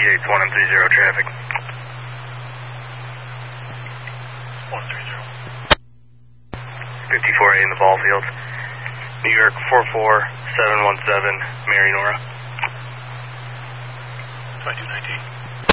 Yates 130 traffic. 130. 54A in the ball field. New York 44717, Mary Nora. 2219.